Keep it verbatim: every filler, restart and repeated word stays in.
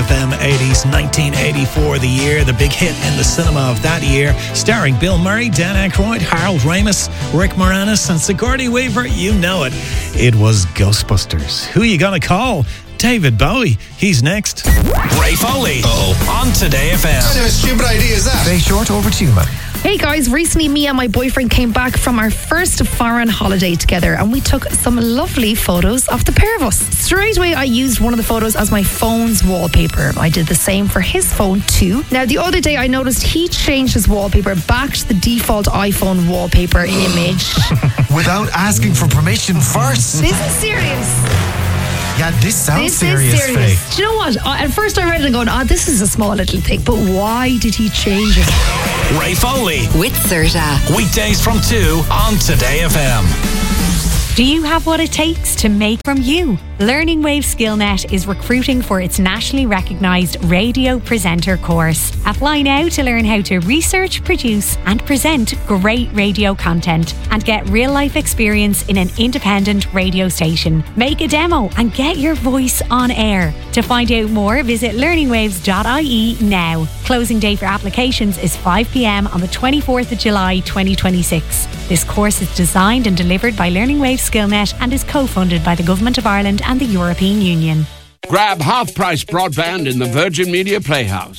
F M eighties, nineteen eighty-four the year, the big hit in the cinema of that year, starring Bill Murray, Dan Aykroyd, Harold Ramis, Rick Moranis and Sigourney Weaver. You know it. It was Ghostbusters. Who you gonna call? David Bowie. He's next. Ray Foley. Uh-oh. On Today F M. What kind of a stupid idea is that? Very short, over to you, man. Hey guys, recently me and my boyfriend came back from our first foreign holiday together and we took some lovely photos of the pair of us. Straight away I used one of the photos as my phone's wallpaper. I did the same for his phone too. Now the other day I noticed he changed his wallpaper back to the default iPhone wallpaper image. Without asking for permission first. This is serious. Yeah, this sounds this serious, is serious. Faye. Do you know what? Uh, at first I read it and going, oh, this is a small little thing. But why did he change it? Ray Foley. With Serta. Weekdays from two on Today F M. Do you have what it takes to make from you? Learning Wave SkillNet is recruiting for its nationally recognised radio presenter course. Apply now to learn how to research, produce and present great radio content and get real-life experience in an independent radio station. Make a demo and get your voice on air. To find out more, visit learning waves dot I E now. Closing day for applications is five p.m. on the twenty-fourth of July twenty twenty-six. This course is designed and delivered by Learning Wave SkillNet and is co-funded by the Government of Ireland and the European Union. Grab half-price broadband in the Virgin Media Playhouse.